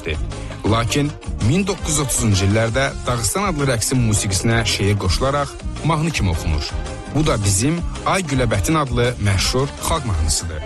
rəqsdir. Lakin 1930-cu illərdə Dağıstan adlı rəqsin musiqisinə şeir qoşularaq mahnı kimi oxunur. Bu da bizim Ay Güləbətin adlı məşhur xalq mahnısıdır.